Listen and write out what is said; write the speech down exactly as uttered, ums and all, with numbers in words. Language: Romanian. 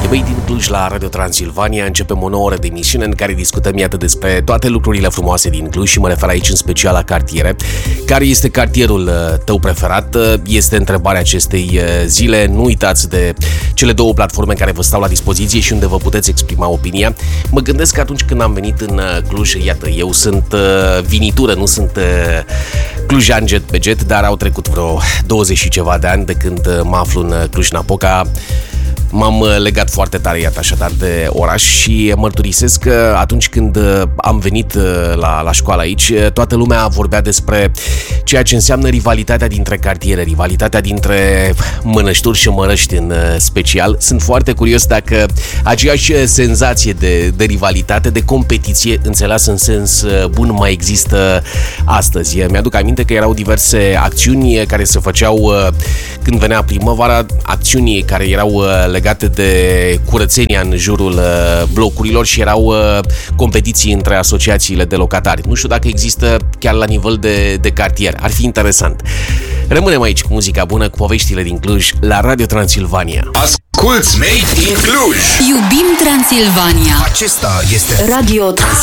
Băi, din Cluj la Radio Transilvania începem o nouă oră de emisiune în care discutăm iată despre toate lucrurile frumoase din Cluj și mă refer aici în special la cartiere. Care este cartierul tău preferat? Este întrebarea acestei zile. Nu uitați de cele două platforme care vă stau la dispoziție și unde vă puteți exprima opinia. Mă gândesc că atunci când am venit în Cluj, iată, eu sunt vinitură, nu sunt clujan jet pe jet, dar au trecut vreo douăzeci și ceva de ani de când mă aflu în Cluj-Napoca. M-am legat foarte tare, iată, așadar, de oraș și mărturisesc că atunci când am venit la, la școală aici, toată lumea vorbea despre ceea ce înseamnă rivalitatea dintre cartiere, rivalitatea dintre Mănășturi și Mărăști în special. Sunt foarte curios dacă aceeași senzație de, de rivalitate, de competiție, înțeleasă în sens bun, mai există astăzi. Mi-aduc aminte că erau diverse acțiuni care se făceau când venea primăvara, acțiuni care erau legate de curățenia în jurul blocurilor și erau competiții între asociațiile de locatari. Nu știu dacă există chiar la nivel de, de cartier. Ar fi interesant. Rămânem aici cu muzica bună, cu poveștile din Cluj, la Radio Transilvania. Asculți Made in Cluj! Iubim Transilvania! Acesta este Radio Transilvania!